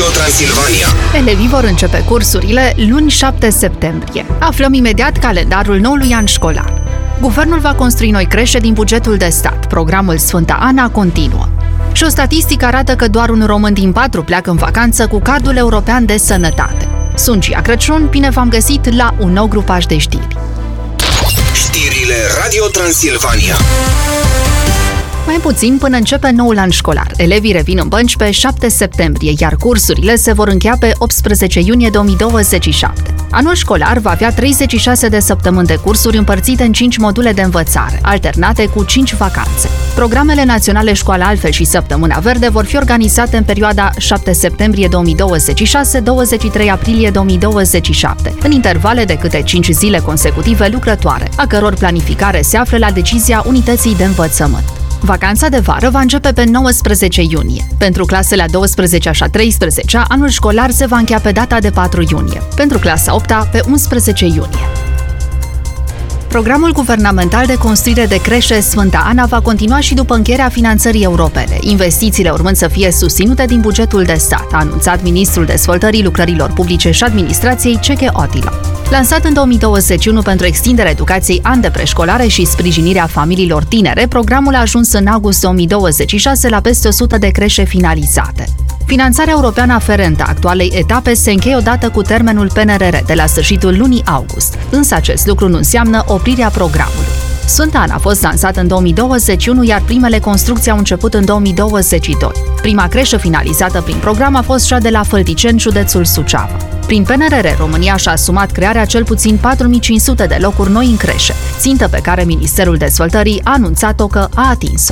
Transilvania. Elevii vor începe cursurile luni 7 septembrie. Aflăm imediat calendarul noului an școlar. Guvernul va construi noi creșe din bugetul de stat. Programul Sfânta Ana continuă. Și o statistică arată că doar un român din 4 pleacă în vacanță cu cardul european de sănătate. Sunt Gia Crăciun, bine v-am găsit la un nou grupaj de știri. Știrile Radio Transilvania. Mai puțin până începe noul an școlar. Elevii revin în bănci pe 7 septembrie, iar cursurile se vor încheia pe 18 iunie 2027. Anul școlar va avea 36 de săptămâni de cursuri împărțite în 5 module de învățare, alternate cu 5 vacanțe. Programele naționale Școala Altfel și Săptămâna Verde vor fi organizate în perioada 7 septembrie 2026-23 aprilie 2027, în intervale de câte 5 zile consecutive lucrătoare, a căror planificare se află la decizia unității de învățământ. Vacanța de vară va începe pe 19 iunie. Pentru clasele a 12-a și a 13-a, anul școlar se va încheia pe data de 4 iunie. Pentru clasa 8-a, pe 11 iunie. Programul guvernamental de construire de creșe Sfânta Ana va continua și după încheierea finanțării europene, investițiile urmând să fie susținute din bugetul de stat, a anunțat ministrul dezvoltării lucrărilor publice și administrației Ceche Otila. Lansat în 2021 pentru extinderea educației an de preșcolare și sprijinirea familiilor tinere, programul a ajuns în august 2026 la peste 100 de creșe finalizate. Finanțarea europeană aferentă actualei etape se încheie odată cu termenul PNRR de la sfârșitul lunii august, însă acest lucru nu înseamnă oprirea programului. Sfânta Ana a fost lansat în 2021, iar primele construcții au început în 2022. Prima creșă finalizată prin program a fost cea de la Fălticeni, județul Suceava. Prin PNRR, România și-a asumat crearea cel puțin 4500 de locuri noi în creșe, țintă pe care Ministerul Dezvoltării a anunțat-o că a atins-o.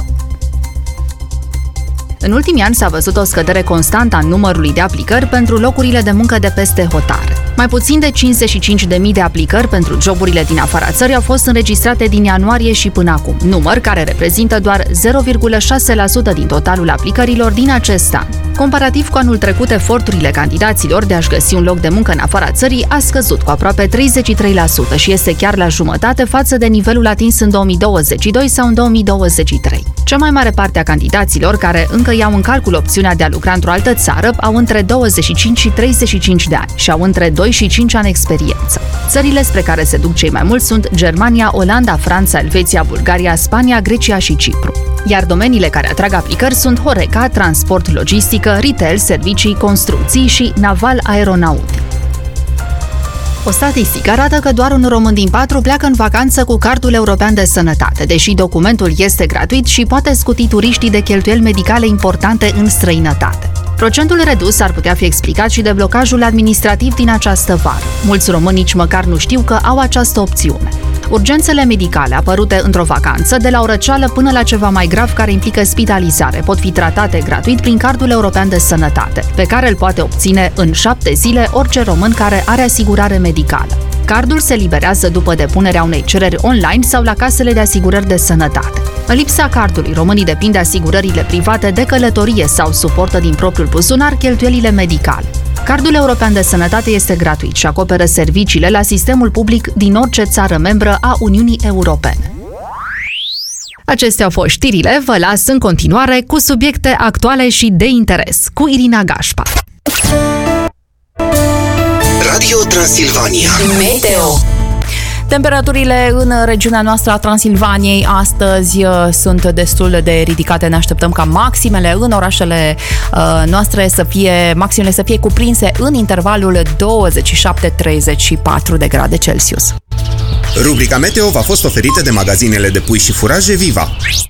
În ultimii ani s-a văzut o scădere constantă a numărului de aplicări pentru locurile de muncă de peste hotare. Mai puțin de 55.000 de aplicări pentru joburile din afara țării au fost înregistrate din ianuarie și până acum, număr care reprezintă doar 0,6% din totalul aplicărilor din acest an. Comparativ cu anul trecut, eforturile candidaților de a-și găsi un loc de muncă în afara țării a scăzut cu aproape 33% și este chiar la jumătate față de nivelul atins în 2022 sau în 2023. Cea mai mare parte a candidaților care încă iau în calcul opțiunea de a lucra într-o altă țară au între 25 și 35 de ani și au între 2 și 5 ani experiență. Țările spre care se duc cei mai mulți sunt Germania, Olanda, Franța, Elveția, Bulgaria, Spania, Grecia și Cipru. Iar domeniile care atrag aplicări sunt Horeca, transport, logistică, retail, servicii, construcții și naval-aeronautic. O statistică arată că doar un român din 4 pleacă în vacanță cu cardul european de sănătate, deși documentul este gratuit și poate scuti turiștii de cheltuieli medicale importante în străinătate. Procentul redus ar putea fi explicat și de blocajul administrativ din această vară. Mulți români nici măcar nu știu că au această opțiune. Urgențele medicale apărute într-o vacanță, de la o răceală până la ceva mai grav care implică spitalizare, pot fi tratate gratuit prin cardul european de sănătate, pe care îl poate obține în 7 zile orice român care are asigurare medicală. Cardul se eliberează după depunerea unei cereri online sau la casele de asigurări de sănătate. În lipsa cardului, românii depind de asigurările private de călătorie sau suportă din propriul buzunar cheltuielile medicale. Cardul european de sănătate este gratuit și acoperă serviciile la sistemul public din orice țară membră a Uniunii Europene. Acestea au fost știrile, vă las în continuare cu subiecte actuale și de interes, cu Irina Gașpa. Radio Transilvania. Meteo. Temperaturile în regiunea noastră a Transilvaniei astăzi sunt destul de ridicate. Ne așteptăm ca maximele în orașele noastre maximele să fie cuprinse în intervalul 27-34 de grade Celsius. Rubrica Meteo v-a fost oferită de magazinele de pui și furaje Viva.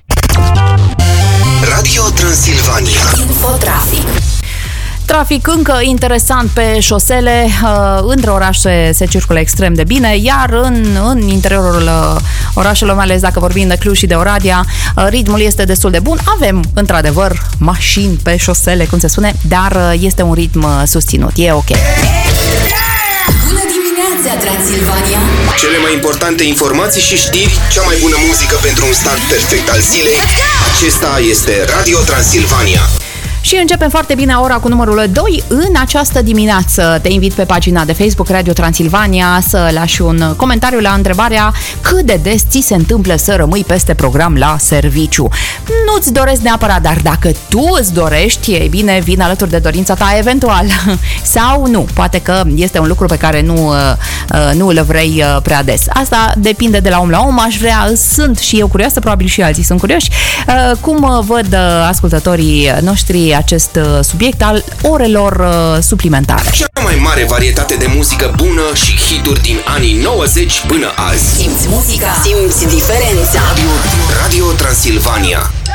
Radio Transilvania. Infotrafic. Trafic încă interesant pe șosele, între orașe se circulă extrem de bine, iar în interiorul orașelor, mai ales dacă vorbim de Cluj și de Oradea, ritmul este destul de bun. Avem, într-adevăr, mașini pe șosele, cum se spune, dar este un ritm susținut, e ok. Bună dimineața, Transilvania! Cele mai importante informații și știri, cea mai bună muzică pentru un start perfect al zilei. Acesta este Radio Transilvania. Și începem foarte bine ora cu numărul 2 în această dimineață. Te invit pe pagina de Facebook Radio Transilvania să lași un comentariu la întrebarea cât de des ți se întâmplă să rămâi peste program la serviciu. Nu-ți doresc neapărat, dar dacă tu îți dorești, e bine, vin alături de dorința ta eventual. Sau nu, poate că este un lucru pe care nu îl vrei prea des. Asta depinde de la om la om. Aș vrea, sunt și eu curioasă, probabil și alții sunt curioși, cum văd ascultătorii noștri acest subiect al orelor suplimentare. Cea mai mare varietate de muzică bună și hituri din anii 90 până azi. Simți muzica, simți diferența. Radio Transilvania.